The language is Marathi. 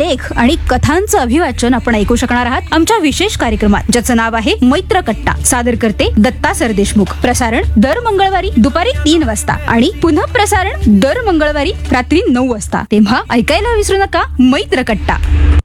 लेख आणि कथांचं अभिवाचन आपण ऐकू शकणार आहात आमच्या विशेष कार्यक्रमात, ज्याचं नाव आहे मैत्र कट्टा. सादर करते दत्ता सरदेशमुख. प्रसारण दर मंगळवारी दुपारी 3 वाजता आणि पुन्हा प्रसारण दर मंगळवारी रात्री 9 वाजता. तेव्हा ऐकायला विसरू नका मैत्र कट्टा.